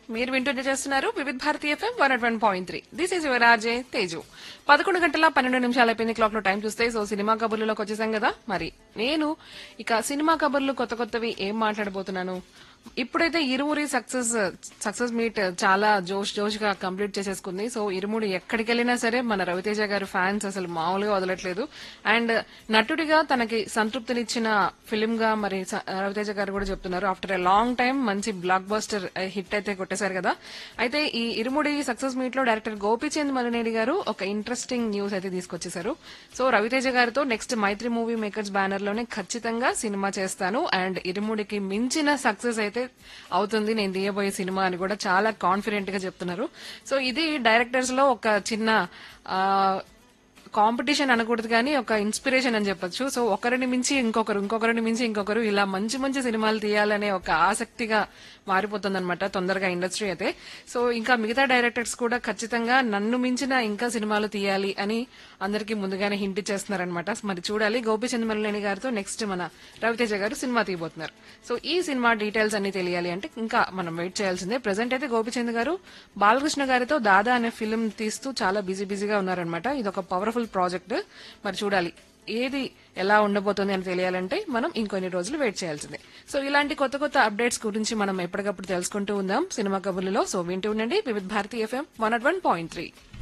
మీరు వింటూనే చేస్తున్నారు Vividh Bharati FM 101.3. This is your RJ Teju. 11 గంటల 12 నిమిషాలు అయిపోయింది క్లాక్ లో టైం చూస్తే. సో సినిమా కబుర్లలోకి వచ్చేసాం కదా. మరి నేను ఇక సినిమా కబుర్లు కొత్త కొత్తవి ఏం మాట్లాడబోతున్నాను. ఇప్పుడైతే ఇరుమురి సక్సెస్ మీట్ చాలా జోష్ గా కంప్లీట్ చేసేసుకుంది. సో ఇరుముడి ఎక్కడికి వెళ్ళినా సరే మన రవితేజ గారు ఫ్యాన్స్ అసలు మామూలుగా వదలట్లేదు. అండ్ నటుడిగా తనకి సంతృప్తినిచ్చిన ఫిలిం గా మరి రవితేజ గారు కూడా చెప్తున్నారు. ఆఫ్టర్ ఎ లాంగ్ టైం మంచి బ్లాక్ బస్టర్ హిట్ అయితే కొట్టేశారు కదా. అయితే ఈ ఇరుముడి సక్సెస్ మీట్ లో డైరెక్టర్ గోపీచంద్ మలినేని గారు ఒక ఇంట్రెస్టింగ్ న్యూస్ అయితే తీసుకొచ్చేశారు. సో రవితేజ గారితో నెక్స్ట్ మైత్రి మూవీ మేకర్స్ బ్యానర్ లోనే ఖచ్చితంగా సినిమా చేస్తాను అండ్ ఇరుముడికి మించిన సక్సెస్ అయితే అవుతుంది నేను తీయబోయే సినిమా అని కూడా చాలా కాన్ఫిడెంట్ గా చెప్తున్నారు. సో ఇది డైరెక్టర్స్ లో ఒక చిన్న కాంపిటీషన్ అనకూడదు కానీ ఒక ఇన్స్పిరేషన్ అని చెప్పొచ్చు. సో ఒకరిని మించి ఇంకొకరిని మించి ఇంకొకరు ఇలా మంచి మంచి సినిమాలు తీయాలనే ఒక ఆసక్తిగా మారిపోతుంది అనమాట తొందరగా ఇండస్ట్రీ అయితే. సో ఇంకా మిగతా డైరెక్టర్స్ కూడా ఖచ్చితంగా నన్ను మించిన ఇంకా సినిమాలు తీయాలి అని అందరికీ ముందుగానే హింట్ ఇచ్చేస్తున్నారనమాట. మరి చూడాలి గోపీచంద్ మలినేని గారితో నెక్స్ట్ మన రవితేజ గారు సినిమా తీయబోతున్నారు. సో ఈ సినిమా డీటెయిల్స్ అన్ని తెలియాలి అంటే ఇంకా మనం వెయిట్ చేయాల్సిందే. ప్రెసెంట్ అయితే గోపీచంద్ గారు బాలకృష్ణ గారితో దాదా అనే ఫిల్మ్ తీస్తూ చాలా బిజీగా ఉన్నారనమాట. ఇది ఒక పవర్ఫుల్ ప్రాజెక్ట్. మరి చూడాలి ఏది ఎలా ఉండబోతుంది అని తెలియాలంటే మనం ఇంకొన్ని రోజులు వెయిట్ చేయాల్సిందే. సో ఇలాంటి కొత్త కొత్త అప్డేట్స్ గురించి మనం ఎప్పటికప్పుడు తెలుసుకుంటూ ఉందాం సినిమా కబుర్లలో. సో వింటూ ఉండండి వివిధ్ భారతి ఎఫ్ఎం 101.3.